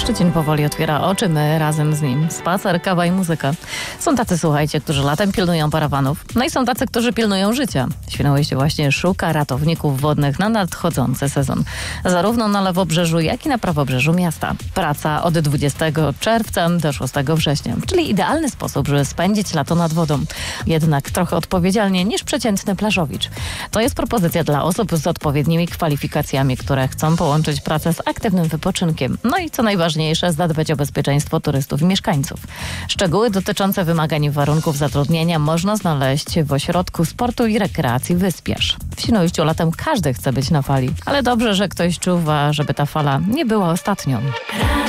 Szczecin powoli otwiera oczy, my razem z nim. Spacer, kawa i muzyka. Są tacy, słuchajcie, którzy latem pilnują parawanów. No i są tacy, którzy pilnują życia. Świnoujście właśnie szuka ratowników wodnych na nadchodzący sezon. Zarówno na lewobrzeżu, jak i na prawobrzeżu miasta. Praca od 20 czerwca do 6 września. Czyli idealny sposób, żeby spędzić lato nad wodą. Jednak trochę odpowiedzialnie niż przeciętny plażowicz. To jest propozycja dla osób z odpowiednimi kwalifikacjami, które chcą połączyć pracę z aktywnym wypoczynkiem. No i co najważniejsze, zadbać o bezpieczeństwo turystów i mieszkańców. Szczegóły dotyczące wymagań i warunków zatrudnienia można znaleźć w Ośrodku Sportu i Rekreacji Wyspiarz. W Świnoujściu latem każdy chce być na fali, ale dobrze, że ktoś czuwa, żeby ta fala nie była ostatnią.